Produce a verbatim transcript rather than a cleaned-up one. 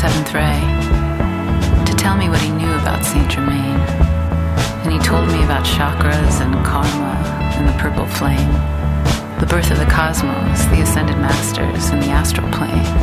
seventh ray to tell me what he knew about Saint Germain. And he told me about chakras and karma and the purple flame, the birth of the cosmos, the ascended masters, and the astral plane.